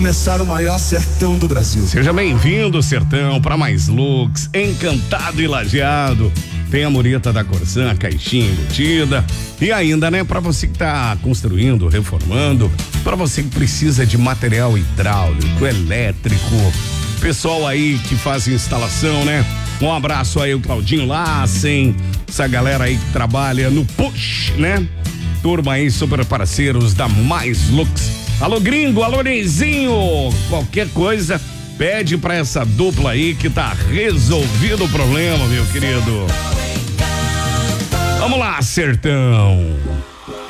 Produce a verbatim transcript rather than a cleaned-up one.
Começar o maior sertão do Brasil. Seja bem-vindo, sertão, para mais looks, encantado e lajeado. Tem a mureta da Corsan, a caixinha embutida. E ainda, né, para você que tá construindo, reformando, para você que precisa de material hidráulico, elétrico, pessoal aí que faz instalação, né? Um abraço aí, o Claudinho Lassen, essa galera aí que trabalha no Push, né? Turma aí, super parceiros da Mais Looks. Alô, gringo, alô, Neizinho, qualquer coisa, pede pra essa dupla aí que tá resolvido o problema, meu querido. Vamos lá, sertão.